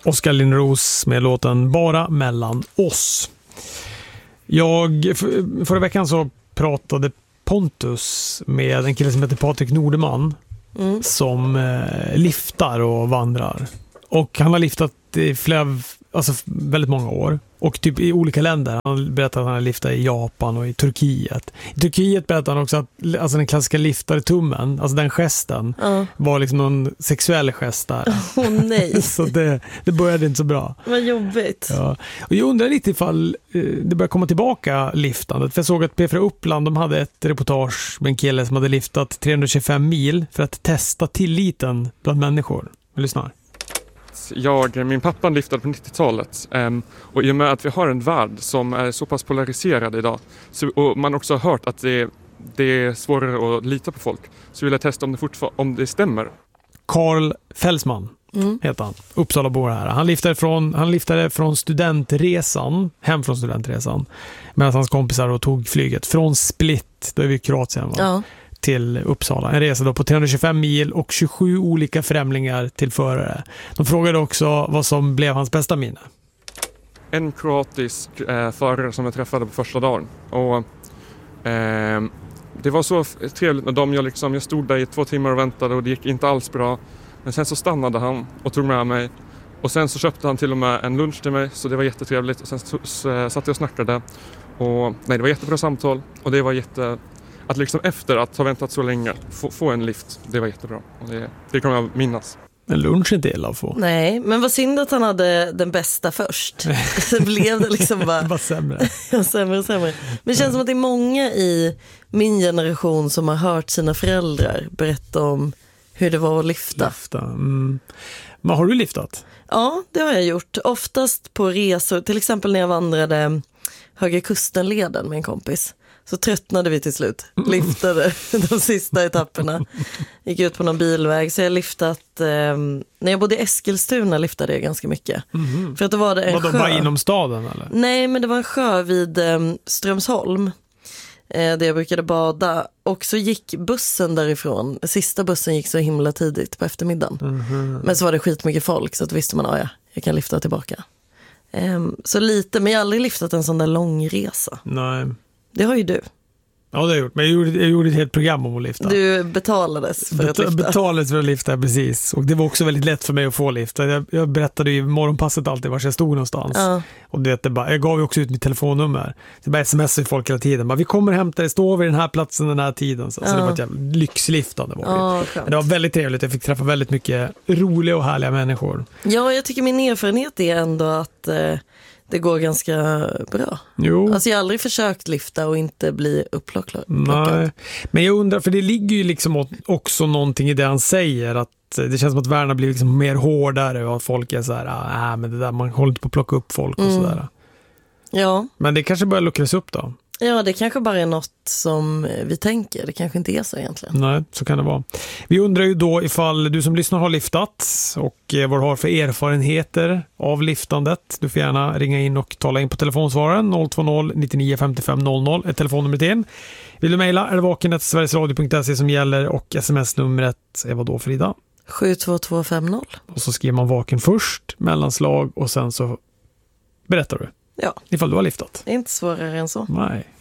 Oskar Linnros med låten Bara mellan oss. Förra veckan så pratade Pontus med en kille som heter Patrik Nordeman som liftar och vandrar. Och han har liftat i väldigt många år. Och typ i olika länder. Han berättade att han har liftat i Japan och i Turkiet. I Turkiet berättade han också att den klassiska liftartummen, alltså den gesten, var liksom någon sexuell gest där. Nej. Så det började inte så bra. Vad jobbigt. Ja. Och jag undrar lite ifall det börjar komma tillbaka liftandet. För jag såg att P4 Uppland, de hade ett reportage med en kille som hade liftat 325 mil för att testa tilliten bland människor. Vi lyssnar. Min pappa liftade på 90-talet och i och med att vi har en värld som är så pass polariserad idag och man också har hört att det är svårare att lita på folk, så vill jag testa om det stämmer. Carl Fälsman heter han, Uppsalabor här. Han liftade från studentresan, hem från studentresan, medan hans kompisar då tog flyget från Split, då är vi i Kroatien, va? Till Uppsala. En resa då på 325 mil och 27 olika främlingar till förare. De frågade också vad som blev hans bästa minne. En kroatisk förare som jag träffade på första dagen. Och det var så trevligt med dem. Jag stod där i 2 timmar och väntade och det gick inte alls bra. Men sen så stannade han och tog med mig. Och sen så köpte han till och med en lunch till mig, så det var jättetrevligt. Och sen satt jag och snackade. Och det var jättebra samtal. Och det var att liksom efter att ha väntat så länge få en lift, det var jättebra. Och det kommer jag minnas. En lunch är inte illa att få. Nej, men vad synd att han hade den bästa först. Så blev det liksom bara sämre. sämre och sämre. Men det känns som att det är många i min generation som har hört sina föräldrar berätta om hur det var att lifta. Men har du liftat? Ja, det har jag gjort. Oftast på resor, till exempel när jag vandrade Höga Kustenleden med en kompis. Så tröttnade vi till slut. Liftade de sista etapperna. Gick ut på någon bilväg. Så jag liftat... när jag bodde i Eskilstuna liftade jag ganska mycket. För att då var det en sjö. Bara inom staden eller? Nej, men det var en sjö vid Strömsholm. Där jag brukade bada. Och så gick bussen därifrån. Sista bussen gick så himla tidigt på eftermiddagen. Men så var det skitmycket folk. Så att visste man, jag kan lifta tillbaka. Så lite, men jag har aldrig liftat en sån där lång resa. Nej. Det har ju du. Ja, det har jag gjort. Men jag gjorde ett helt program om att lifta. Du betalades för att lifta. Betalades för att lifta, precis. Och det var också väldigt lätt för mig att få lifta. Jag berättade ju i morgonpasset alltid var jag stod någonstans. Ja. Och jag gav ju också ut mitt telefonnummer. Det bara smsade folk hela tiden. Vi kommer hämta dig, stå vid den här platsen den här tiden. Så det var ett jävla lyxliftande. Men det var väldigt trevligt. Jag fick träffa väldigt mycket roliga och härliga människor. Ja, jag tycker min erfarenhet är ändå att... det går ganska bra. Jo. Alltså jag har aldrig försökt lyfta och inte bli upplockad. Nej, men jag undrar, för det ligger ju liksom också någonting i det han säger, att det känns som att världen blir liksom mer hårdare och att folk är så här, men det där, man håller inte på att plocka upp folk och sådär. Ja. Men det kanske börjar luckras upp då. Ja, det kanske bara är något som vi tänker. Det kanske inte är så egentligen. Nej, så kan det vara. Vi undrar ju då ifall du som lyssnar har liftat och vad du har för erfarenheter av liftandet. Du får gärna ringa in och tala in på telefonsvararen 020 99 55 00 är telefonnumret in. Vill du mejla är det vaken@sverigesradio.se som gäller och sms-numret är vad då, Frida? 72250. Och så skriver man vaken först, mellanslag och sen så berättar du. Ja. Ifall du har liftat. Det är inte svårare än så. Nej.